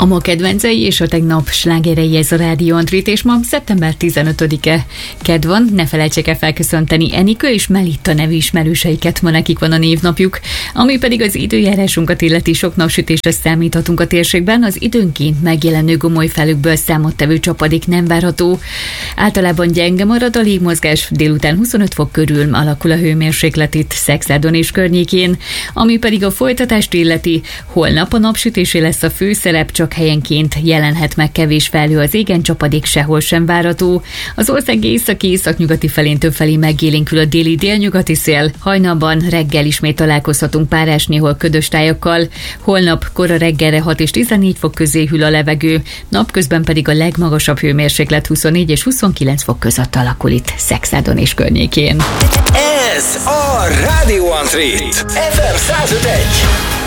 A ma kedvencei és a tegnap slágerei, ez a Rádió Antrit, és ma szeptember 15-e kedd van, ne felejtsék el felköszönteni Enikő és Melitta nevű ismerőseiket, ma nekik van a névnapjuk. Ami pedig az időjárásunkat illeti, sok napsütésre számíthatunk a térségben, az időnként megjelenő gomoly felőkből számottevő csapadék nem várható. Általában gyenge marad a légmozgás, délután 25 fok körül alakul a hőmérséklet itt Szexádon és környékén. Ami pedig a folytatást illeti, holnap a napsütésé lesz a főszerep, csak helyenként jelenhet meg kevés felhő az égen, csapadék sehol sem várható. Az ország északi-északnyugati felén többfelé megélénkül a déli délnyugati szél. Hajnalban reggel ismét találkozhatunk párás, néhol ködös tájakkal. Holnap kora reggelre 6 és 14 fok közé hűl a levegő, napközben pedig a legmagasabb hőmérséklet 24 és 29 fok között alakul itt Szexádon és környékén. Ez a Rádió Antrit FM 105.1.